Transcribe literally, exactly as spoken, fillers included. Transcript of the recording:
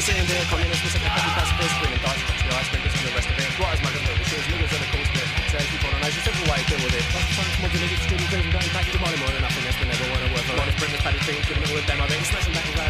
sitting there, communists, we're second copy pacifists, winning dice, touch the ice, printers and the rest of it. Right as muggers, little shits, niggas are the cool split. Says people on a simple way to deal with it. Plus the sun's mods and niggas, streaming, cruising, going back to the money more than nothing, yes, we never want to work for honest printers, paddy things, giving it all a demo, then smashing back and glad